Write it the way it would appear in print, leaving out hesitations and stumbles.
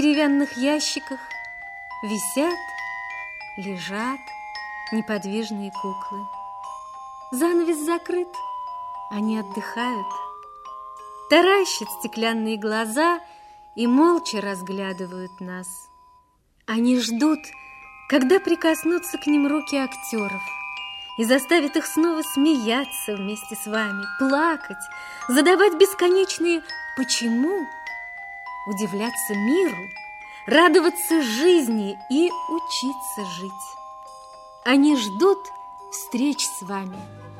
деревянных ящиках висят, лежат неподвижные куклы. Занавес закрыт, они отдыхают, таращат стеклянные глаза и молча разглядывают нас. Они ждут, когда прикоснутся к ним руки актеров и заставят их снова смеяться вместе с вами, плакать, задавать бесконечные «почему?», удивляться миру, радоваться жизни и учиться жить. Они ждут встреч с вами.